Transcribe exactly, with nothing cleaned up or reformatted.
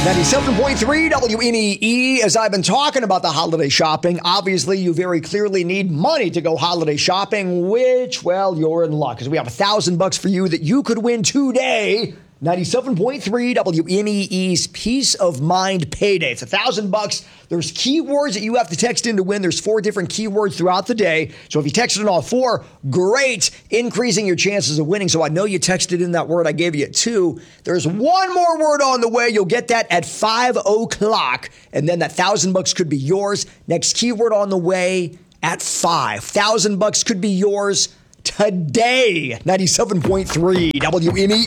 ninety-seven point three W N E E. As I've been talking about the holiday shopping, obviously you very clearly need money to go holiday shopping, which, well, you're in luck because we have a thousand bucks for you that you could win today. ninety-seven point three W N E E's Peace of Mind Payday. It's a thousand bucks. There's keywords that you have to text in to win. There's four different keywords throughout the day. So if you texted in all four, great, increasing your chances of winning. So I know you texted in that word. I gave you at two. There's one more word on the way. You'll get that at five o'clock. And then that thousand bucks could be yours. Next keyword on the way at five. Thousand bucks could be yours today. ninety-seven point three W N E